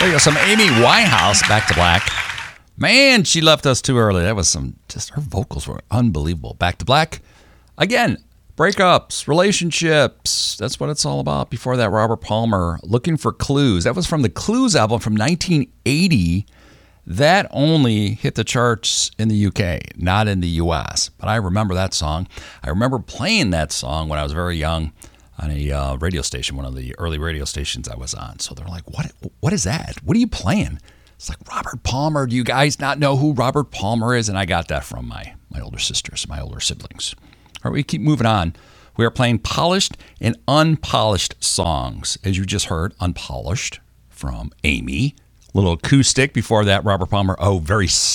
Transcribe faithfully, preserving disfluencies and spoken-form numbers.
There you go, some Amy Winehouse, Back to Black. Man, she left us too early. That was some, just her vocals were unbelievable. Back to Black. Again, breakups, relationships. That's what it's all about. Before that, Robert Palmer, Looking for Clues. That was from the Clues album from nineteen eighty. That only hit the charts in the U K, not in the U S. But I remember that song. I remember playing that song when I was very young on a uh, radio station, one of the early radio stations I was on. So they're like, what? What is that? What are you playing? It's like, Robert Palmer. Do you guys not know who Robert Palmer is? And I got that from my, my older sisters, my older siblings. All right, we keep moving on. We are playing polished and unpolished songs. As you just heard, Unpolished from Amy. Little acoustic before that, Robert Palmer. Oh, very